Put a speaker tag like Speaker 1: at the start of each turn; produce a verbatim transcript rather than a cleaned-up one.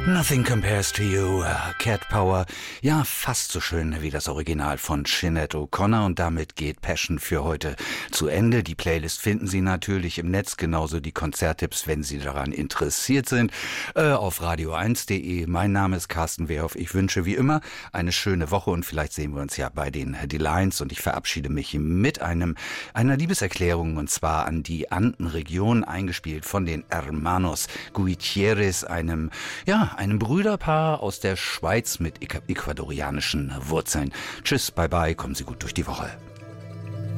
Speaker 1: Nothing compares to you, uh, Cat Power. Ja, fast so schön wie das Original von Sinead O'Connor. Und damit geht Passion für heute zu Ende. Die Playlist finden Sie natürlich im Netz, genauso die Konzerttipps, wenn Sie daran interessiert sind, äh, auf radio eins punkt de. Mein Name ist Carsten Wehrhoff. Ich wünsche wie immer eine schöne Woche und vielleicht sehen wir uns ja bei den D-Lines. Und ich verabschiede mich mit einem einer Liebeserklärung, und zwar an die Andenregion, eingespielt von den Hermanos Gutierrez, einem, ja, einem Brüderpaar aus der Schweiz mit ecuadorianischen Wurzeln. Tschüss, bye bye, kommen Sie gut durch die Woche.